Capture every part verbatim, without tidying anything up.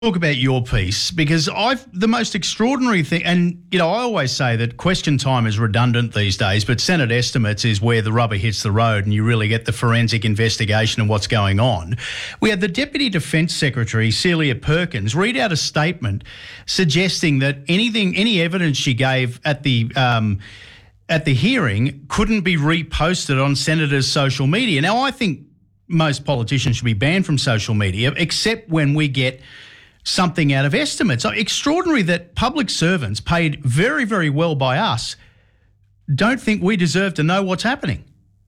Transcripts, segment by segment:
Talk about your piece, because I've the most extraordinary thing, and you know, I always say that question time is redundant these days, but Senate estimates is where the rubber hits the road and you really get the forensic investigation of what's going on. We had the Deputy Defence Secretary, Celia Perkins, read out a statement suggesting that anything, any evidence she gave at the um, at the hearing couldn't be reposted on senators' social media. Now, I think most politicians should be banned from social media, except when we get something out of estimates. So extraordinary that public servants paid very, very well by us don't think we deserve to know what's happening.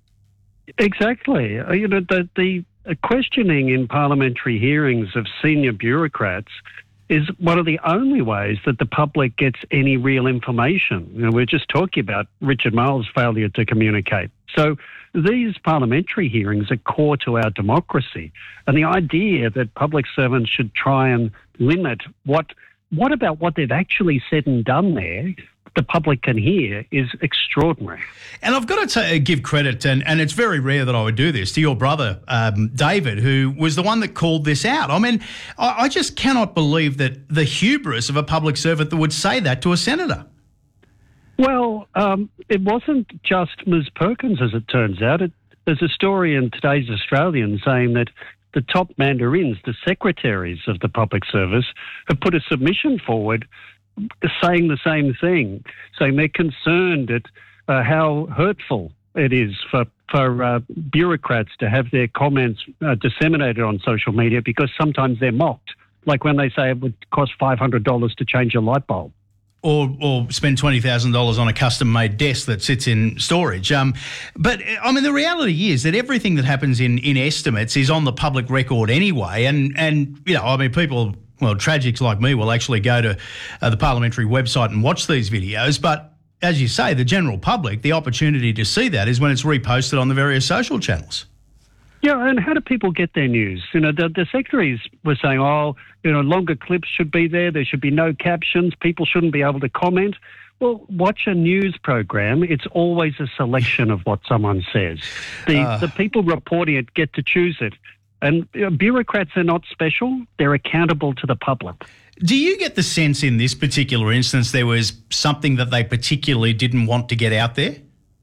Exactly. Uh, You know, the, the questioning in parliamentary hearings of senior bureaucrats is one of the only ways that the public gets any real information. You know, we're just talking about Richard Marles' failure to communicate. So these parliamentary hearings are core to our democracy. And the idea that public servants should try and limit what what about what they've actually said and done there the public can hear is extraordinary. And I've got to t- give credit, and, and it's very rare that I would do this, to your brother, um, David, who was the one that called this out. I mean, I, I just cannot believe that the hubris of a public servant that would say that to a senator. Well, um, it wasn't just Miz Perkins, as it turns out. It, there's a story in today's Australian saying that the top mandarins, the secretaries of the public service, have put a submission forward saying the same thing, saying they're concerned at uh, how hurtful it is for, for uh, bureaucrats to have their comments uh, disseminated on social media because sometimes they're mocked, like when they say it would cost five hundred dollars to change a light bulb. Or, or spend twenty thousand dollars on a custom-made desk that sits in storage. Um, but, I mean, the reality is that everything that happens in, in estimates is on the public record anyway. And, and you know, I mean, people, well, tragics like me will actually go to uh, the parliamentary website and watch these videos. But, as you say, the general public, the opportunity to see that is when it's reposted on the various social channels. Yeah, and how do people get their news? You know, the, the secretaries were saying, oh, you know, longer clips should be there. There should be no captions. People shouldn't be able to comment. Well, watch a news program. It's always a selection of what someone says. The, uh. the people reporting it get to choose it. And you know, bureaucrats are not special. They're accountable to the public. Do you get the sense in this particular instance there was something that they particularly didn't want to get out there?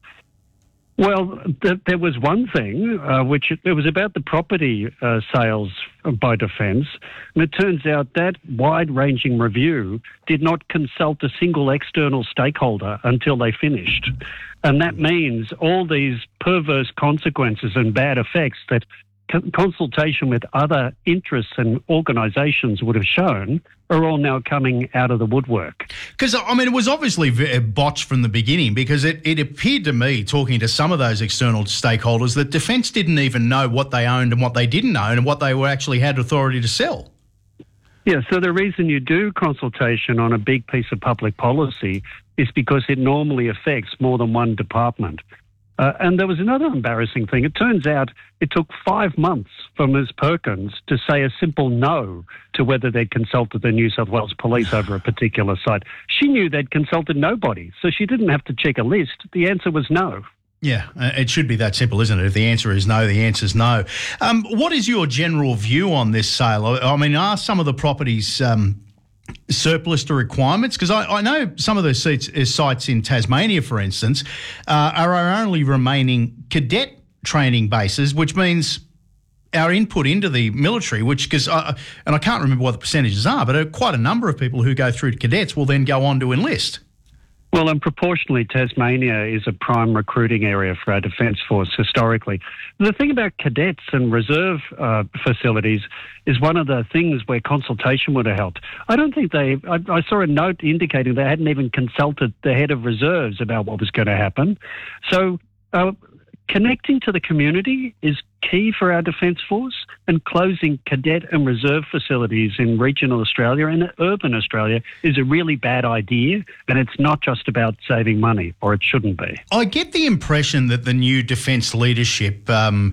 Well, th- there was one thing, uh, which it, it was about the property uh, sales by Defence, and it turns out that wide-ranging review did not consult a single external stakeholder until they finished. And that means all these perverse consequences and bad effects that co- consultation with other interests and organisations would have shown are all now coming out of the woodwork. Because, I mean, it was obviously botched from the beginning because it, it appeared to me, talking to some of those external stakeholders, that Defence didn't even know what they owned and what they didn't own and what they were actually had authority to sell. Yeah, so the reason you do consultation on a big piece of public policy is because it normally affects more than one department. Uh, and there was another embarrassing thing. It turns out it took five months for Miz Perkins to say a simple no to whether they'd consulted the New South Wales Police over a particular site. She knew they'd consulted nobody, so she didn't have to check a list. The answer was no. Yeah, uh, it should be that simple, isn't it? If the answer is no, the answer is no. Um, what is your general view on this sale? I mean, are some of the properties um, surplus to requirements? Because I, I know some of those seats, uh, sites in Tasmania, for instance, uh, are our only remaining cadet training bases, which means our input into the military, which, because, and I can't remember what the percentages are, but uh, quite a number of people who go through to cadets will then go on to enlist. Well, and proportionally, Tasmania is a prime recruiting area for our Defence Force historically. The thing about cadets and reserve uh, facilities is one of the things where consultation would have helped. I don't think they, I, I saw a note indicating they hadn't even consulted the head of reserves about what was going to happen. So uh, connecting to the community is key for our Defence Force, and closing cadet and reserve facilities in regional Australia and urban Australia is a really bad idea, and it's not just about saving money, or it shouldn't be. I get the impression that the new defence leadership um,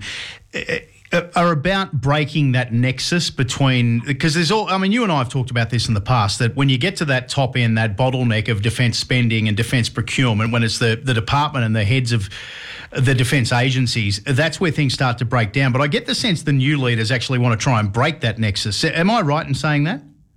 are about breaking that nexus between, because there's all, I mean, you and I have talked about this in the past, that when you get to that top end, that bottleneck of defence spending and defence procurement, when it's the, the department and the heads of the defence agencies, that's where things start to break down. But I get the sense the new leaders actually want to try and break that nexus. Am I right in saying that?